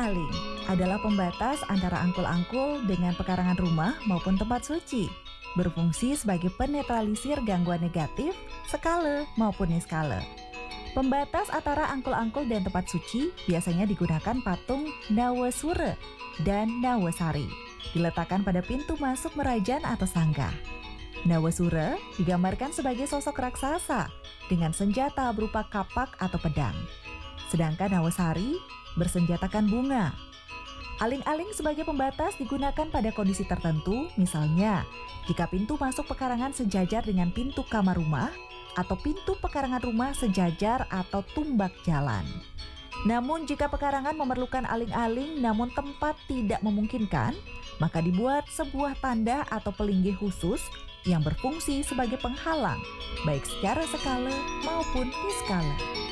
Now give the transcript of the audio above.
Aling-aling adalah pembatas antara angkul-angkul dengan pekarangan rumah maupun tempat suci, berfungsi sebagai penetralisir gangguan negatif, skala maupun niskala. Pembatas antara angkul-angkul dan tempat suci biasanya digunakan patung Nawasura dan Nawasari, diletakkan pada pintu masuk merajan atau sangga. Nawasura digambarkan sebagai sosok raksasa dengan senjata berupa kapak atau pedang. Sedangkan Nawasari bersenjatakan bunga. Aling-aling sebagai pembatas digunakan pada kondisi tertentu, misalnya jika pintu masuk pekarangan sejajar dengan pintu kamar rumah atau pintu pekarangan rumah sejajar atau tumbak jalan. Namun jika pekarangan memerlukan aling-aling namun tempat tidak memungkinkan, maka dibuat sebuah tanda atau pelinggih khusus yang berfungsi sebagai penghalang, baik secara skala maupun niskala.